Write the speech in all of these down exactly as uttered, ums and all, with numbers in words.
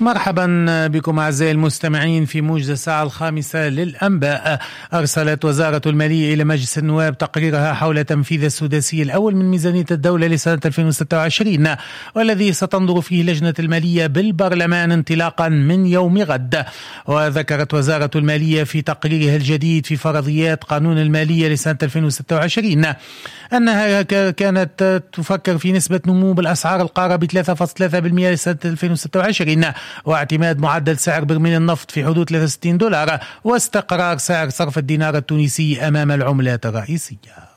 مرحبا بكم أعزائي المستمعين في موجز الساعة الخامسة للأنباء. أرسلت وزارة المالية إلى مجلس النواب تقريرها حول تنفيذ السداسي الأول من ميزانية الدولة لسنة ألفين وستة وعشرين، والذي ستنظر فيه لجنة المالية بالبرلمان انطلاقا من يوم غد. وذكرت وزارة المالية في تقريرها الجديد في فرضيات قانون المالية لسنة ألفين وستة وعشرين أنها كانت تفكر في نسبة نمو بالأسعار القارة ب ثلاثة فاصلة ثلاثة بالمئة لسنة ألفين وستة وعشرين، واعتماد معدل سعر برميل النفط في حدود ثلاثة وستين دولار، واستقرار سعر صرف الدينار التونسي أمام العملات الرئيسية.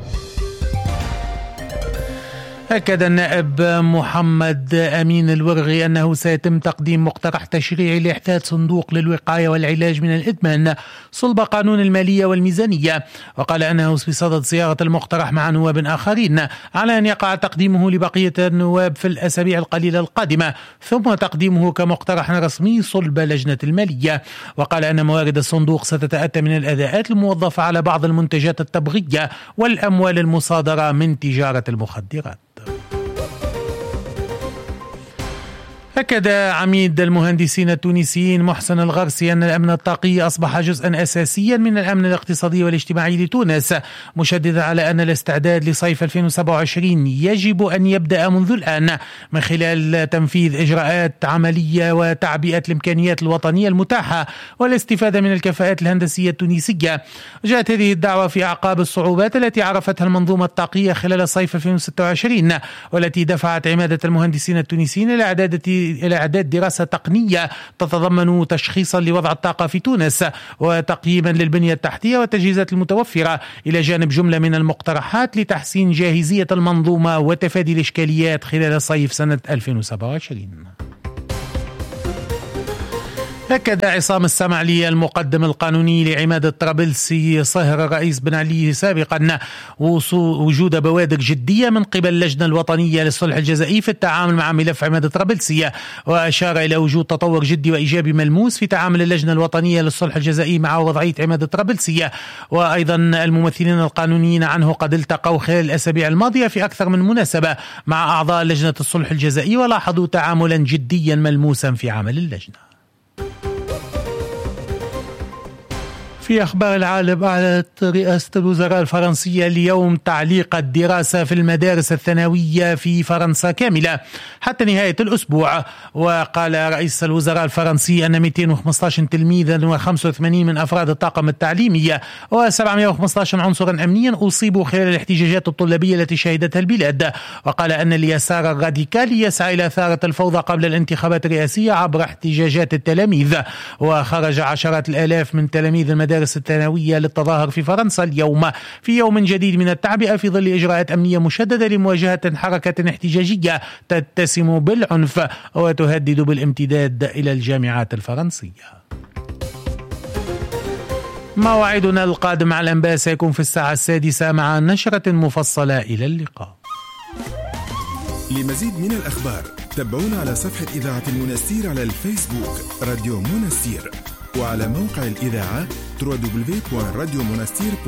أكد النائب محمد أمين الورغي أنه سيتم تقديم مقترح تشريعي لإحداث صندوق للوقاية والعلاج من الإدمان صلب قانون المالية والميزانية، وقال أنه في صدد صياغة المقترح مع نواب آخرين على أن يقع تقديمه لبقية النواب في الأسابيع القليلة القادمة، ثم تقديمه كمقترح رسمي صلب لجنة المالية. وقال أن موارد الصندوق ستتأتى من الأداءات الموظفة على بعض المنتجات التبغية والأموال المصادرة من تجارة المخدرات. أكد عميد المهندسين التونسيين محسن الغرسي أن الأمن الطاقي أصبح جزءا أساسيا من الأمن الاقتصادي والاجتماعي لتونس، مشددا على أن الاستعداد لصيف ألفين وسبعة وعشرين يجب أن يبدأ منذ الآن من خلال تنفيذ إجراءات عملية وتعبئة الإمكانيات الوطنية المتاحة والاستفادة من الكفاءات الهندسية التونسية. جاءت هذه الدعوة في أعقاب الصعوبات التي عرفتها المنظومة الطاقية خلال صيف ألفين وستة وعشرين، والتي دفعت عمادة المهندسين التونسيين إلى إعداد إلى إعداد دراسة تقنية تتضمن تشخيصا لوضع الطاقة في تونس وتقييما للبنية التحتية والتجهيزات المتوفرة، إلى جانب جملة من المقترحات لتحسين جاهزية المنظومة وتفادي الإشكاليات خلال صيف سنة ألفين وسبعة وعشرين. أكد عصام السمعلي المقدم القانوني لعماد الطرابلسي صهر الرئيس بن علي سابقا وجود بوادر جدية من قبل اللجنة الوطنية للصلح الجزائي في التعامل مع ملف عماد الطرابلسي، وأشار إلى وجود تطور جدي وإيجابي ملموس في تعامل اللجنة الوطنية للصلح الجزائي مع وضعية عماد الطرابلسي. وأيضا الممثلين القانونيين عنه قد التقوا خلال الأسابيع الماضية في أكثر من مناسبة مع أعضاء لجنة الصلح الجزائي، ولاحظوا تعاملا جديا ملموسا في عمل اللجنة. في أخبار العالم، أعلنت رئاسة الوزراء الفرنسية اليوم تعليق الدراسة في المدارس الثانوية في فرنسا كاملة حتى نهاية الأسبوع. وقال رئيس الوزراء الفرنسي أن مئتين وخمسة عشر تلميذا وخمسة وثمانين من أفراد الطاقم التعليمي وسبعمئة وخمسة عشر عنصرا أمنيا أصيبوا خلال الاحتجاجات الطلابية التي شهدتها البلاد. وقال أن اليسار الراديكالي يسعى إلى إثارة الفوضى قبل الانتخابات الرئاسية عبر احتجاجات التلاميذ. وخرج عشرات الآلاف من تلاميذ المدارس الثانوية للتظاهر في فرنسا اليوم في يوم جديد من التعبئة في ظل إجراءات أمنية مشددة لمواجهة حركة احتجاجية تتسم بالعنف وتهدد بالامتداد إلى الجامعات الفرنسية. موعدنا القادم على الأنباء سيكون في الساعة السادسة مع نشرة مفصلة. إلى اللقاء. لمزيد من الأخبار تابعونا على صفحة إذاعة المنستير على الفيسبوك راديو منستير، وعلى موقع الإذاعة دبليو دبليو دبليو دوت راديو منستير.